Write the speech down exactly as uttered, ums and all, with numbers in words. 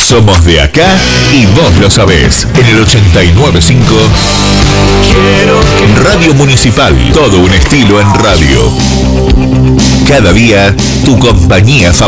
Somos de acá y vos lo sabés. En el ochenta y nueve punto cinco Radio Municipal. Todo un estilo en radio. Cada día tu compañía favorita.